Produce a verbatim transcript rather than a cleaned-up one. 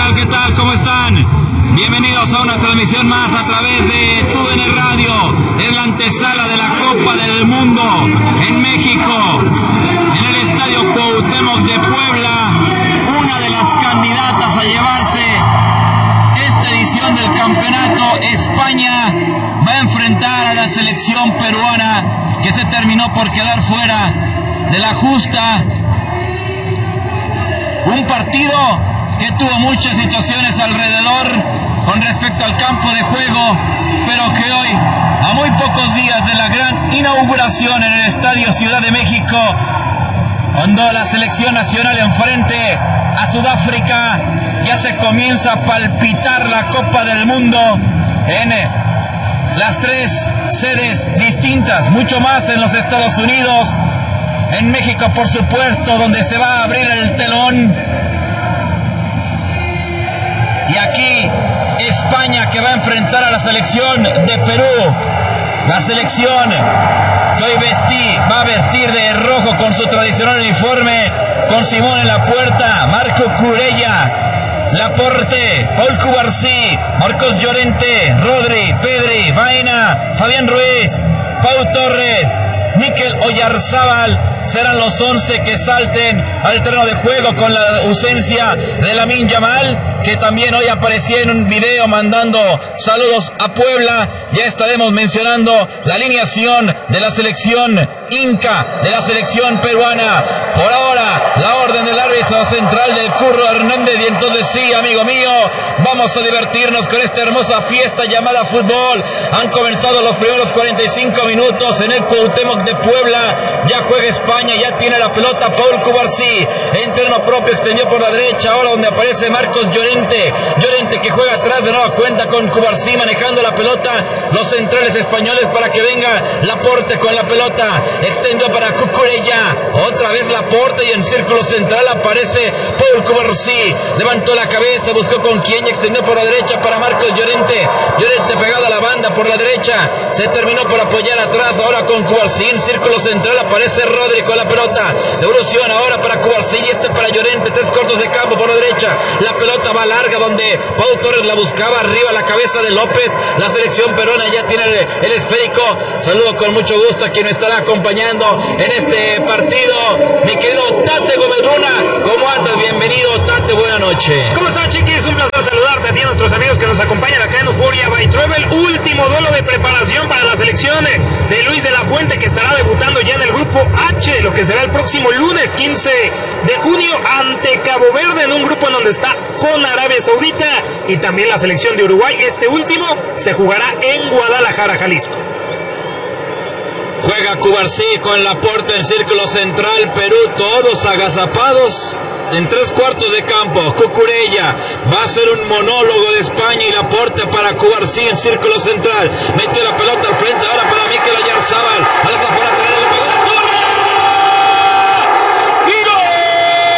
tal? ¿Qué tal? ¿Cómo están? Bienvenidos a una transmisión más a través de T U D N Radio. Es la antesala de la Copa del Mundo en México, en el Estadio Cuauhtémoc de Puebla, una de las candidatas a llevarse esta edición del campeonato. España va a enfrentar a la selección peruana, que se terminó por quedar fuera de la justa. Un partido que tuvo muchas situaciones alrededor con respecto al campo de juego, pero que hoy, a muy pocos días de la gran inauguración en el Estadio Ciudad de México, cuando la selección nacional enfrente a Sudáfrica, ya se comienza a palpitar la Copa del Mundo en las tres sedes distintas, mucho más en los Estados Unidos, en México por supuesto, donde se va a abrir el telón, y aquí España, que va a enfrentar a la selección de Perú, la selección que hoy vestí, va a vestir de rojo con su tradicional uniforme, con Simón en la puerta, Marco Cucurella, Laporte, Paul Cubarsí, Marcos Llorente, Rodri, Pedri, Vaina, Fabián Ruiz, Pau Torres, Mikel Oyarzábal. Serán los once que salten al terreno de juego, con la ausencia de Lamine Yamal, que también hoy aparecía en un video mandando saludos a Puebla. Ya estaremos mencionando la alineación de la selección inca, de la selección peruana. Por ahora, la orden del árbitro central del Curro Hernández. Y entonces sí, amigo mío, vamos a divertirnos con esta hermosa fiesta llamada fútbol. Han comenzado los primeros cuarenta y cinco minutos en el Cuauhtémoc de Puebla. Ya juega España, ya tiene la pelota Paul Cubarsí, en terreno propio, extendió por la derecha, ahora donde aparece Marcos Llorente, Llorente que juega atrás de nueva cuenta con Cubarsí manejando la pelota, los centrales españoles para que venga Laporte con la pelota, extendió para Cucurella, otra vez Laporte, y en círculo central aparece Paul Cubarsí, levantó la cabeza, buscó con quién y extendió por la derecha para Marcos Llorente, Llorente pegada a la banda por la derecha, se terminó por apoyar atrás, ahora con Cubarsí, en círculo central aparece Rodri con la pelota, devolución ahora para Cubarsí y este para Llorente, tres cortos de campo por la derecha, la pelota va larga donde Pau Torres la buscaba, arriba la cabeza de López, la selección peruana ya tiene el, el esférico. Saludo con mucho gusto a quien me estará acompañando en este partido, mi querido Tate Gómez Luna. ¿Cómo andas? Bienvenido, Tate, buena noche. ¿Cómo estás, Chiquis? Un placer saludarte a ti y a nuestros amigos que nos acompañan acá en Euforia by Travel. Último duelo de preparación para la selección de Luis de la Fuente, que estará debutando ya en el grupo H, lo que será el próximo lunes quince de junio ante Cabo Verde, en un grupo en donde está con Arabia Saudita y también la selección de Uruguay. Este último se jugará en Guadalajara, Jalisco. Juega Cubarsí con Laporte en círculo central, Perú todos agazapados en tres cuartos de campo. Cucurella va a ser un monólogo de España y Laporte para Cubarsí en círculo central, metió la